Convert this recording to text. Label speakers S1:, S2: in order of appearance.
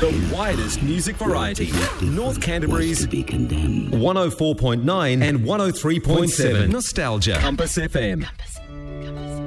S1: The widest music variety. North Canterbury's 104.9 and 103.7. Nostalgia. Compass FM.